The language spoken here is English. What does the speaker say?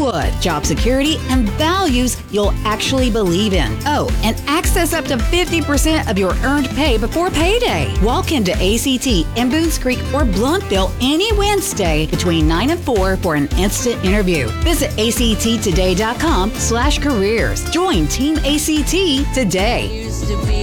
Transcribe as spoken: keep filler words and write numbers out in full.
would. Job security and values you'll actually believe in. Oh, and access up to fifty percent of your earned pay before payday. Walk into A C T in Boones Creek or Blunkville any Wednesday between nine and four for an instant interview. Visit A C T today dot com slash careers. Join Team A C T today.